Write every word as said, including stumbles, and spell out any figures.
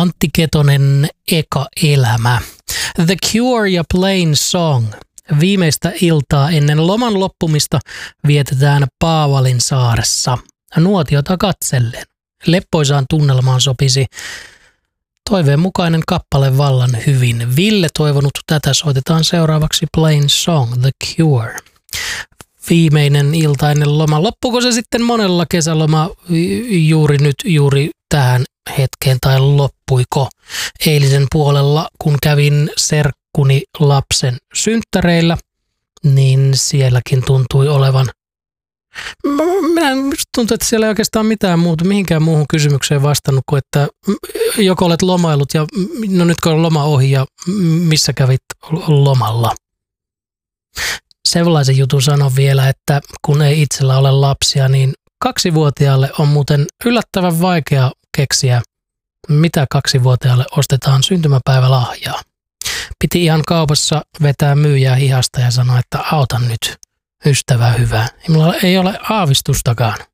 Antti Ketonen, Eka elämä. The Cure ja Plain Song. Viimeistä iltaa ennen loman loppumista vietetään Paavalin saaressa nuotiota katsellen. Leppoisaan tunnelmaan sopisi toiveen mukainen kappale vallan hyvin. Ville toivonut tätä, soitetaan seuraavaksi Plain Song, The Cure. Viimeinen ilta ennen lomaa. Loppuuko se sitten monella kesäloma juuri nyt, juuri tähän hetkeen, tai loppuiko eilisen puolella, kun kävin serkkuni lapsen synttäreillä, niin sielläkin tuntui olevan. Minä tuntuu, että siellä ei oikeastaan mitään muuta, mihinkään muuhun kysymykseen vastannut kuin, että joko olet lomailut ja no nyt kun on loma ohi ja missä kävit lomalla. Sellaisen jutun sanon vielä, että kun ei itsellä ole lapsia, niin kaksivuotiaalle on muuten yllättävän vaikea keksiä, mitä kaksivuotiaalle ostetaan syntymäpäivälahjaa. Piti ihan kaupassa vetää myyjää hihasta ja sanoa, että auta nyt, ystävä hyvä. Minulla ei ole aavistustakaan.